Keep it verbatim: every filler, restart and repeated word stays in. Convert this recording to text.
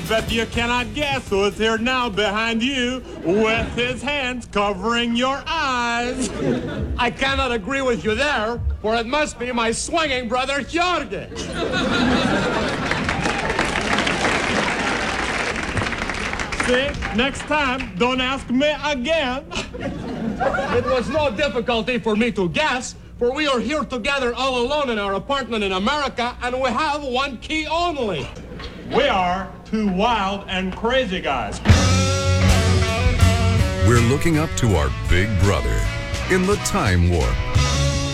bet you cannot guess who's here now behind you with his hands covering your eyes. I cannot agree with you there, for it must be my swinging brother, Jorge. See, next time, don't ask me again. It was no difficulty for me to guess, for we are here together all alone in our apartment in America, and we have one key only. We are two wild and crazy guys. We're looking up to our big brother in the Time Warp.